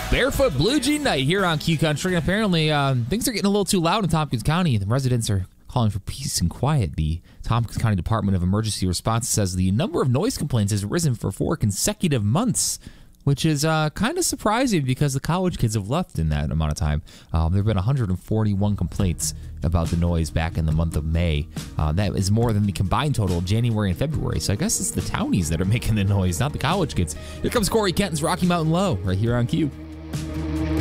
Barefoot Blue Jean Night here on Q Country. And apparently, things are getting a little too loud in Tompkins County. The residents are calling for peace and quiet. The Tompkins County Department of Emergency Response says the number of noise complaints has risen for 4 consecutive months, which is kind of surprising because the college kids have left in that amount of time. There have been 141 complaints about the noise back in the month of May. That is more than the combined total of January and February. So I guess it's the townies that are making the noise, not the college kids. Here comes Corey Kenton's Rocky Mountain Low right here on Q.